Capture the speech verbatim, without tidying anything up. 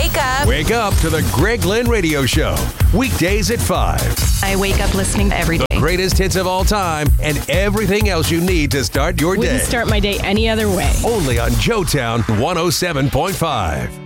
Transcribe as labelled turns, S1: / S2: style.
S1: Wake up.
S2: Wake up to the Greg Lynn Radio Show. Weekdays at five.
S1: I wake up listening every day.
S2: The greatest hits of all time and everything else you need to start your
S3: Wouldn't
S2: day.
S3: start my day any other way.
S2: Only on Joetown one oh seven point five.